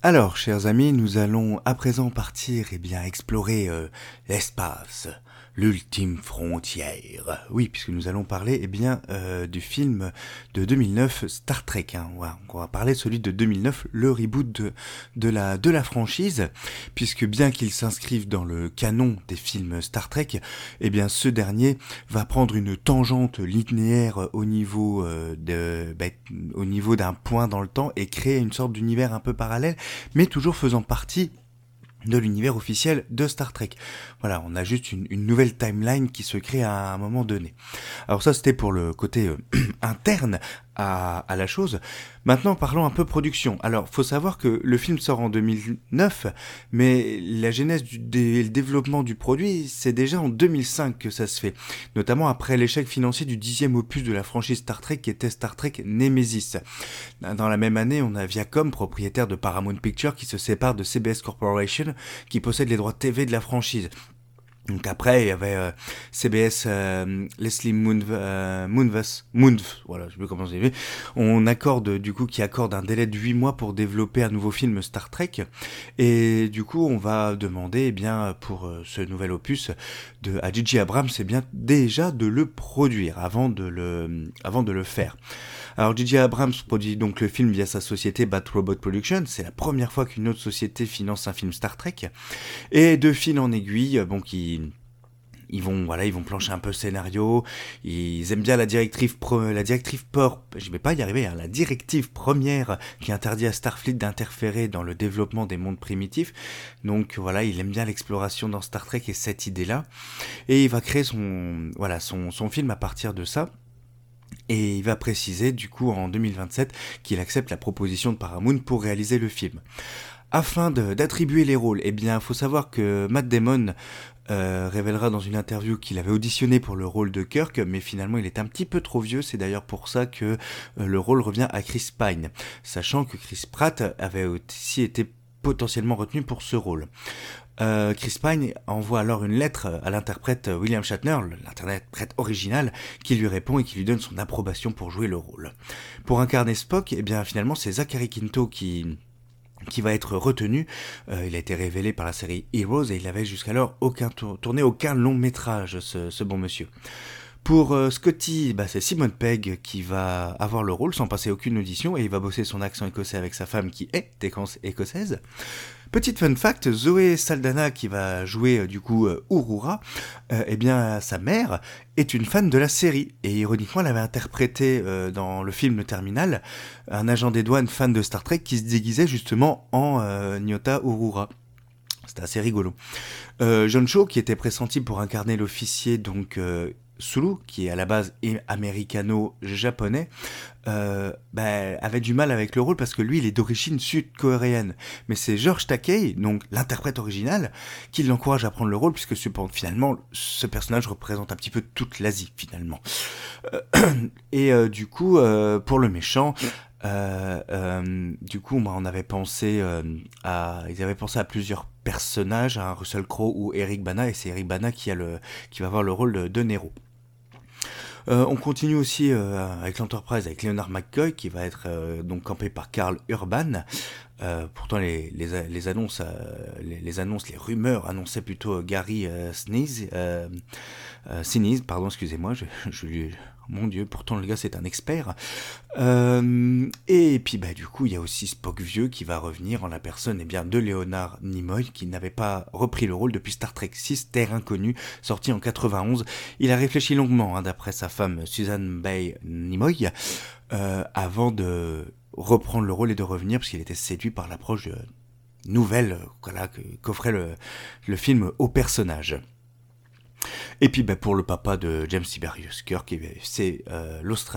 Alors, chers amis, nous allons à présent partir explorer l'espace, l'ultime frontière. Oui, puisque nous allons parler du film de 2009 Star Trek. Voilà, on va parler de celui de 2009, le reboot de la franchise, puisque bien qu'il s'inscrive dans le canon des films Star Trek, ce dernier va prendre une tangente linéaire au niveau d'un point dans le temps et créer une sorte d'univers un peu parallèle, mais toujours faisant partie de l'univers officiel de Star Trek. Voilà, on a juste une nouvelle timeline qui se crée à un moment donné. Alors ça, c'était pour le côté interne à la chose. Maintenant, parlons un peu production. Alors, faut savoir que le film sort en 2009, mais la genèse et le développement du produit, c'est déjà en 2005 que ça se fait. Notamment après l'échec financier du 10e opus de la franchise Star Trek, qui était Star Trek Nemesis. Dans la même année, on a Viacom, propriétaire de Paramount Pictures, qui se sépare de CBS Corporation, qui possède les droits TV de la franchise. Donc après, il y avait CBS, Leslie Moonves, voilà, je sais plus comment c'est fait. Qui accorde un délai de 8 mois pour développer un nouveau film Star Trek. Et du coup, on va demander, pour ce nouvel opus, à J.J. Abrams, déjà de le produire avant de le faire. Alors J.J. Abrams produit donc le film via sa société Bat Robot Productions. C'est la première fois qu'une autre société finance un film Star Trek. Et de fil en aiguille, ils vont plancher un peu le scénario. Ils aiment bien la directive première qui interdit à Starfleet d'interférer dans le développement des mondes primitifs. Donc voilà, il aime bien l'exploration dans Star Trek et cette idée-là. Et il va créer son film à partir de ça. Et il va préciser du coup en 2027 qu'il accepte la proposition de Paramount pour réaliser le film. Afin d'attribuer les rôles, faut savoir que Matt Damon révélera dans une interview qu'il avait auditionné pour le rôle de Kirk, mais finalement il est un petit peu trop vieux. C'est d'ailleurs pour ça que le rôle revient à Chris Pine, sachant que Chris Pratt avait aussi été potentiellement retenu pour ce rôle. Chris Pine envoie alors une lettre à l'interprète William Shatner, l'interprète original, qui lui répond et qui lui donne son approbation pour jouer le rôle. Pour incarner Spock, finalement c'est Zachary Quinto qui va être retenu. Il a été révélé par la série Heroes et il n'avait jusqu'alors tourné aucun long métrage, ce bon monsieur. Pour Scotty, c'est Simon Pegg qui va avoir le rôle sans passer aucune audition et il va bosser son accent écossais avec sa femme qui est écossaise. Petite fun fact, Zoé Saldana qui va jouer Uhura, sa mère est une fan de la série et ironiquement elle avait interprété dans le film Terminal un agent des douanes fan de Star Trek qui se déguisait justement en Nyota Uhura. C'était assez rigolo. John Cho qui était pressenti pour incarner l'officier Sulu, qui est à la base américano-japonais, avait du mal avec le rôle parce que lui, il est d'origine sud-coréenne. Mais c'est George Takei, donc l'interprète original, qui l'encourage à prendre le rôle, puisque finalement, ce personnage représente un petit peu toute l'Asie, finalement. Pour le méchant, on avait pensé ils avaient pensé à plusieurs personnages, Russell Crowe ou Eric Bana, et c'est Eric Bana qui va avoir le rôle de Nero. On continue aussi avec l'Enterprise, avec Leonard McCoy, qui va être campé par Karl Urban. Pourtant, les annonces, les rumeurs annonçaient plutôt Gary Sinise, excusez-moi, mon Dieu, pourtant le gars c'est un expert. Et puis il y a aussi Spock vieux qui va revenir en la personne de Leonard Nimoy, qui n'avait pas repris le rôle depuis Star Trek 6 Terre Inconnue, sorti en 91. Il a réfléchi longuement, d'après sa femme Susan Bay Nimoy, avant de reprendre le rôle et de revenir, parce qu'il était séduit par l'approche nouvelle qu'offrait le film au personnage. Et puis pour le papa de James Tiberius Kirk, c'est l'Australien